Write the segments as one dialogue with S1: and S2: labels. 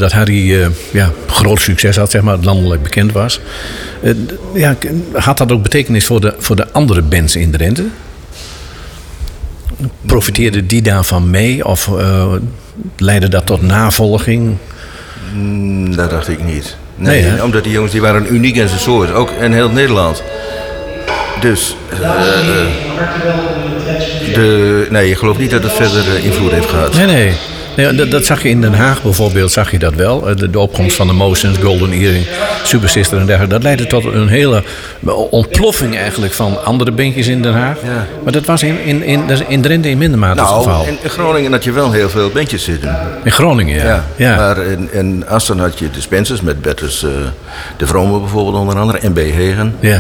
S1: dat Harry groot succes had, zeg maar, landelijk bekend was. Had dat ook betekenis voor de andere bands in Drenthe? Profiteerde die daarvan mee? Of leidde dat tot navolging?
S2: Dat dacht ik niet. Nee, omdat die jongens die waren uniek in zijn soort. Ook in heel Nederland. Dus... ik geloof niet dat het verder invloed heeft gehad.
S1: Nee. Dat zag je in Den Haag bijvoorbeeld, zag je dat wel. De opkomst van de Motions, Golden Earring, Super Sister en dergelijke. Dat leidde tot een hele ontploffing eigenlijk van andere bandjes in Den Haag. Ja. Maar dat was in Drenthe in minder mate het geval.
S2: In Groningen had je wel heel veel bandjes zitten.
S1: In Groningen, ja.
S2: Maar in Assen had je de Spencers met Bertus de Vrome bijvoorbeeld onder andere. En B. Hegen.
S1: Ja.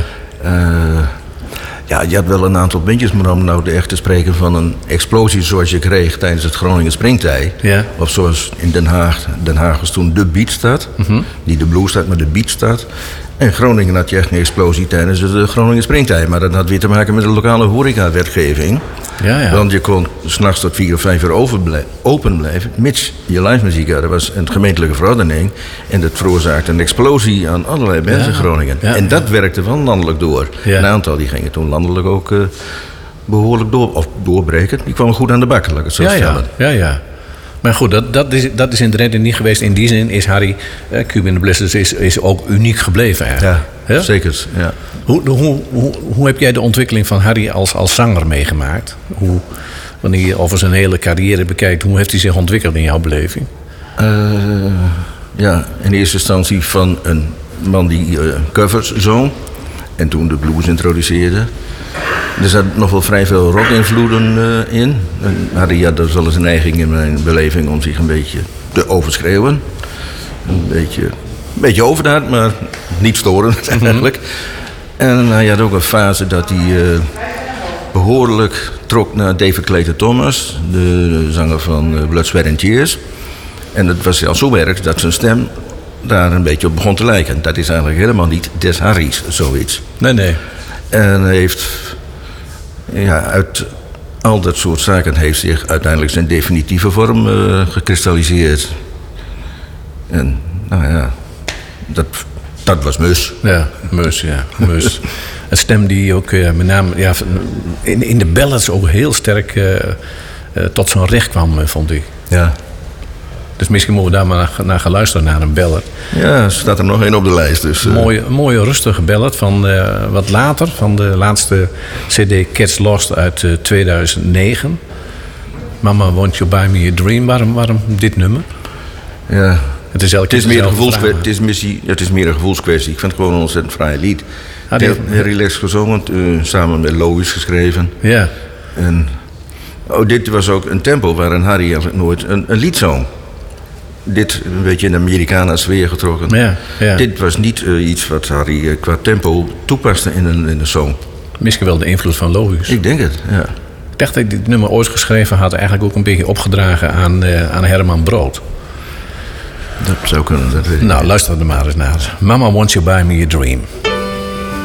S2: Je had wel een aantal bandjes, maar om nou echt te spreken van een explosie zoals je kreeg tijdens het Groningen Springtij. Ja. Of zoals in Den Haag. Den Haag was toen de Beatstad. Mm-hmm. Niet de Bluesstad, maar de Beatstad. En Groningen had je echt een explosie tijdens de Groningen Springtij. Maar dat had weer te maken met de lokale horeca-wetgeving. Ja. Want je kon 's nachts tot 4 of 5 uur open blijven, mits je live muziek had. Dat was een gemeentelijke verordening. En dat veroorzaakte een explosie aan allerlei bands in Groningen. Ja. En dat werkte wel landelijk door. Ja. Een aantal die gingen toen landelijk ook behoorlijk doorbreken. Die kwamen goed aan de bak, laat ik het zo stellen.
S1: Ja. Maar goed, dat is in Drenthe niet geweest. In die zin is Harry, Cube in the Blizzards, is ook uniek gebleven eigenlijk.
S2: Ja, zeker. Ja.
S1: Hoe heb jij de ontwikkeling van Harry als zanger meegemaakt? Wanneer je over zijn hele carrière bekijkt, hoe heeft hij zich ontwikkeld in jouw beleving?
S2: In eerste instantie van een man die covers zong. En toen de blues introduceerde. Er zat nog wel vrij veel rock-invloeden in. En Harry had dus wel eens een neiging in mijn beleving om zich een beetje te overschreeuwen. Een beetje overdaad, maar niet storend eigenlijk. En hij had ook een fase dat hij behoorlijk trok naar David Clayton Thomas, de zanger van Blood, Sweat and Tears. En het was al zo erg dat zijn stem daar een beetje op begon te lijken. Dat is eigenlijk helemaal niet des Harry's, zoiets.
S1: Nee.
S2: En hij heeft... uit al dat soort zaken heeft zich uiteindelijk zijn definitieve vorm gekristalliseerd. En dat was Mus.
S1: Ja, Mus. Een stem die ook met name in de ballads ook heel sterk tot zijn recht kwam, vond ik.
S2: Ja.
S1: Dus misschien moeten we daar maar naar gaan luisteren, naar een ballad.
S2: Ja, er staat er nog één op de lijst. Dus,
S1: een mooie rustige ballad van wat later, van de laatste CD Cats Lost uit 2009. Mama, Won't You Buy Me a Dream? Waarom dit nummer?
S2: Ja,
S1: het is
S2: meer een gevoelskwestie. Ik vind het gewoon een ontzettend fraai lied. Heel relaxed gezongen, samen met Lois geschreven. Ja. En dit was ook een tempo waarin Harry eigenlijk nooit een lied zong. Dit een beetje in de Americana sfeer getrokken. Ja. Dit was niet iets wat Harry qua tempo toepaste in een song.
S1: Misschien wel de invloed van Lois.
S2: Ik denk het, ja.
S1: Ik dacht dat ik dit nummer ooit geschreven had, eigenlijk ook een beetje opgedragen aan Herman Brood.
S2: Dat zou kunnen, dat weet ik.
S1: Nou, luister er maar eens naar. Mama, Won't You Buy Me a Dream?